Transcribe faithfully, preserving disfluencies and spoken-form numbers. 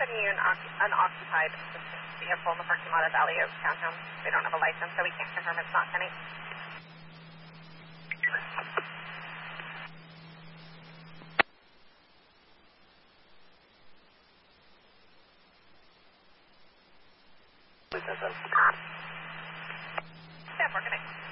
showing you an occu- unoccupied vehicle in the parking lot of Valley Oaks Townhomes. We don't have a license, so we can't confirm it's not Penny. Please, Yeah, we're gonna.